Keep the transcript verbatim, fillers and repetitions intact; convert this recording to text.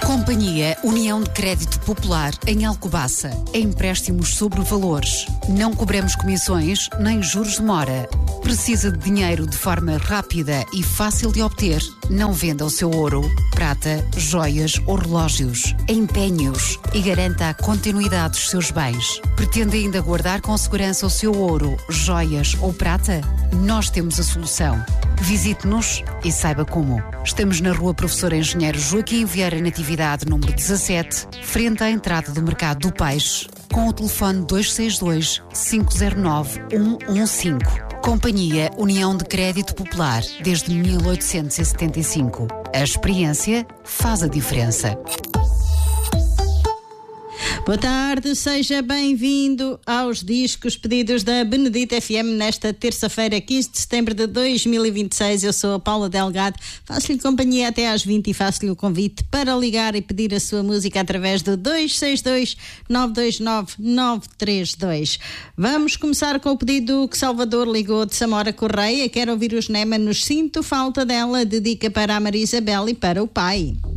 Companhia União de Crédito Popular em Alcobaça. Empréstimos sobre valores. Não cobramos comissões nem juros de mora. Precisa de dinheiro de forma rápida e fácil de obter? Não venda o seu ouro, prata, joias ou relógios. Empenhe-os e garanta a continuidade dos seus bens. Pretende ainda guardar com segurança o seu ouro, joias ou prata? Nós temos a solução. Visite-nos e saiba como. Estamos na Rua Professor Engenheiro Joaquim Vieira Natividade, número dezassete, frente à entrada do Mercado do Peixe, com o telefone dois seis dois, cinco zero nove, um um cinco. Companhia União de Crédito Popular, desde mil oitocentos e setenta e cinco. A experiência faz a diferença. Boa tarde, seja bem-vindo aos discos pedidos da Benedita F M nesta terça-feira, quinze de setembro de dois mil e vinte e seis. Eu sou a Paula Delgado, faço-lhe companhia até às vinte e faço-lhe o convite para ligar e pedir a sua música através do dois seis dois, nove dois nove, nove três dois. Vamos começar com o pedido que Salvador ligou de Samora Correia. Quero ouvir os Némanos, Sinto Falta Dela, dedica para a Maria Isabel e para o pai.